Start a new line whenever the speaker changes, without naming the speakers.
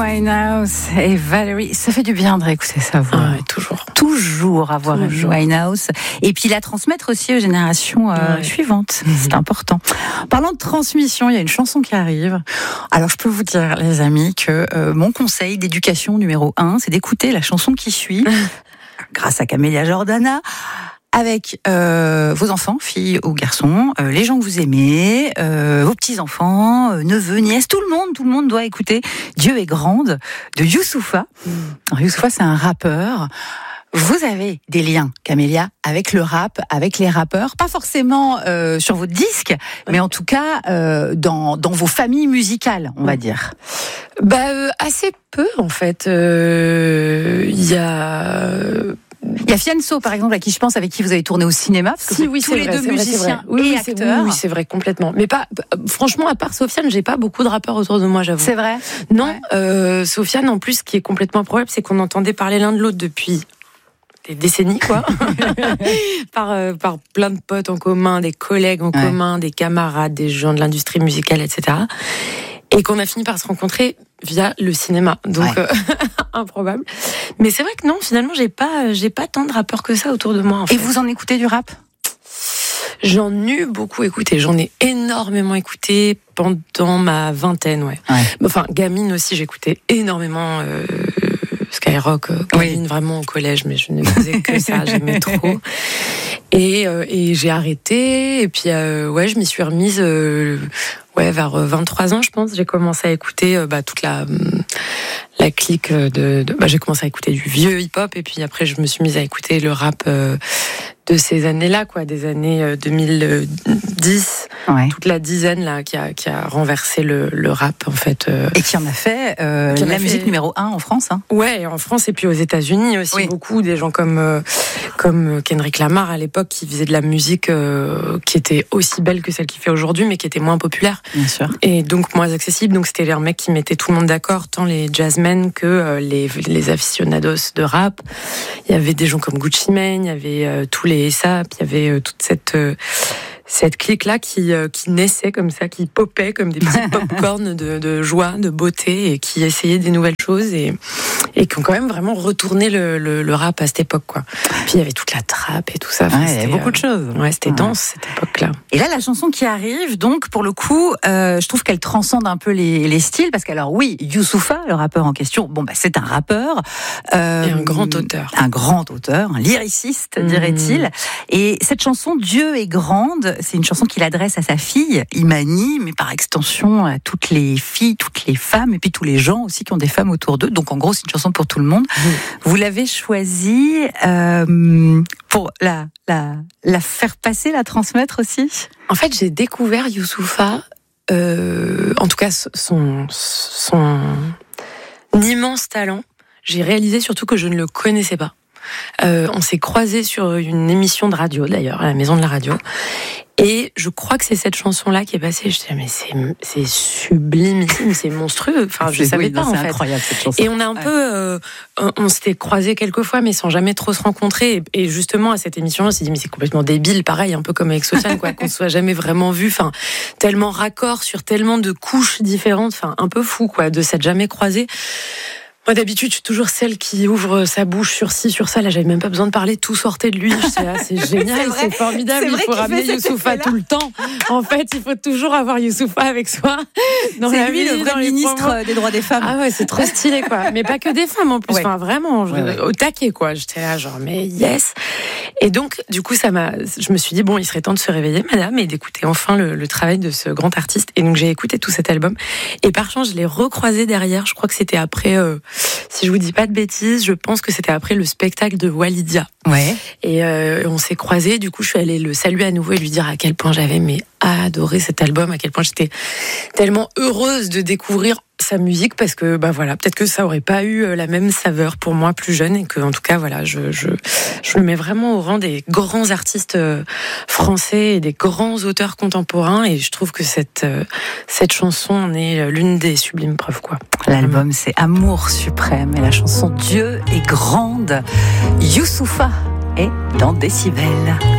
Winehouse et Valérie, ça fait du bien de réécouter sa voix.
Ouais,
Toujours avoir Amy Winehouse. Et puis la transmettre aussi aux générations suivantes. C'est important. Parlant de transmission, il y a une chanson qui arrive. Alors je peux vous dire, les amis, que mon conseil d'éducation numéro 1, c'est d'écouter la chanson qui suit, grâce à Camélia Jordana, avec vos enfants, filles ou garçons, les gens que vous aimez, vos petits-enfants, neveux, nièces, tout le monde doit écouter Dieu est grande de Youssoupha. Alors, Youssoupha, c'est un rappeur. Vous avez des liens, Camélia, avec le rap, avec les rappeurs, pas forcément sur votre disque, mais en tout cas dans vos familles musicales, on va dire.
Assez peu, en fait. Il y a
Fianso, par exemple, à qui je pense, avec qui vous avez tourné au cinéma, parce que tous les deux musiciens et acteurs.
Oui, c'est vrai, complètement. Mais pas, franchement, à part Sofiane, j'ai pas beaucoup de rappeurs autour de moi, j'avoue.
C'est vrai?
Non, Sofiane, en plus, ce qui est complètement improbable, c'est qu'on entendait parler l'un de l'autre depuis des décennies, quoi. par plein de potes en commun, des collègues en commun, des camarades, des gens de l'industrie musicale, etc. Et qu'on a fini par se rencontrer via le cinéma. Donc, improbable. Mais c'est vrai que non, finalement, j'ai pas tant de rappeurs que ça autour de moi, en fait.
Et vous en écoutez du rap?
J'en ai beaucoup écouté. J'en ai énormément écouté pendant ma vingtaine, ouais. Enfin, gamine aussi, j'écoutais énormément Skyrock, gamine, vraiment au collège, mais je ne faisais que ça, j'aimais trop. Et j'ai arrêté, et puis je m'y suis remise vers 23 ans, je pense. J'ai commencé à écouter toute la clique j'ai commencé à écouter du vieux hip-hop, et puis après je me suis mise à écouter le rap de ces années-là, quoi, des années 2010, toute la dizaine là qui a renversé le rap, en fait.
Et qui en a fait la musique numéro 1 en France. Hein.
Ouais, en France, et puis aux États-Unis aussi, beaucoup, des gens comme Kendrick Lamar à l'époque, qui faisait de la musique qui était aussi belle que celle qu'il fait aujourd'hui, mais qui était moins populaire.
Bien sûr.
Et donc moins accessible. Donc c'était un mec qui mettait tout le monde d'accord, tant les jazzmen que les aficionados de rap. Il y avait des gens comme Gucci Mane, il y avait tous les ASAP, il y avait toute cette clique-là qui naissait comme ça, qui popait comme des petits pop-corn de joie, de beauté, et qui essayait des nouvelles choses et qui ont quand même vraiment retourné le rap à cette époque, quoi. Puis il y avait toute la trappe et tout ça.
Il y avait beaucoup de choses.
Ouais, c'était dense, cette époque-là.
Et là, la chanson qui arrive, donc, pour le coup, je trouve qu'elle transcende un peu les styles, parce qu'alors, oui, Youssoupha, le rappeur en question, c'est un rappeur.
Et un grand auteur.
Un lyriciste, dirait-il. Et cette chanson, Dieu est grande, c'est une chanson qu'il adresse à sa fille, Imani, mais par extension à toutes les filles, toutes les femmes, et puis tous les gens aussi qui ont des femmes autour d'eux. Donc en gros, c'est une chanson pour tout le monde. Vous l'avez choisie pour la faire passer, la transmettre aussi.
En fait, j'ai découvert Youssoupha, en tout cas son immense talent. J'ai réalisé surtout que je ne le connaissais pas. On s'est croisés sur une émission de radio, d'ailleurs, à la Maison de la Radio. Et je crois que c'est cette chanson-là qui est passée. Je disais, mais c'est sublimissime, c'est monstrueux. Enfin, je savais pas, en fait. C'est incroyable, cette chanson. Et on a un peu, on s'était croisés quelques fois, mais sans jamais trop se rencontrer. Et justement, à cette émission, on s'est dit, mais c'est complètement débile, pareil, un peu comme avec Sofiane, quoi, qu'on se soit jamais vraiment vu. Enfin, tellement raccord sur tellement de couches différentes. Enfin, un peu fou, quoi, de s'être jamais croisés. Moi, d'habitude, je suis toujours celle qui ouvre sa bouche sur ci, sur ça. Là, j'avais même pas besoin de parler, tout sortait de lui. C'est génial, c'est formidable. Il faut ramener Youssoupha tout le temps. En fait, il faut toujours avoir Youssoupha avec soi.
C'est lui le vrai ministre des droits des femmes.
Ah ouais, c'est trop stylé, quoi. Mais pas que des femmes, en plus. Enfin, vraiment, au taquet, quoi. J'étais là, genre, mais yes. Et donc, du coup, je me suis dit, bon, il serait temps de se réveiller, madame, et d'écouter enfin le travail de ce grand artiste. Et donc, j'ai écouté tout cet album. Et par chance, je l'ai recroisé derrière. Je crois que c'était après, si je vous dis pas de bêtises, je pense que c'était après le spectacle de Walidia.
Ouais.
Et on s'est croisés. Du coup, je suis allée le saluer à nouveau et lui dire à quel point j'avais adoré cet album, à quel point j'étais tellement heureuse de découvrir sa musique, parce que peut-être que ça aurait pas eu la même saveur pour moi plus jeune, et que en tout cas je le mets vraiment au rang des grands artistes français et des grands auteurs contemporains, et je trouve que cette chanson en est l'une des sublimes preuves, quoi.
L'album, c'est Amour suprême, et la chanson Dieu est grande. Youssoupha est dans Décibel.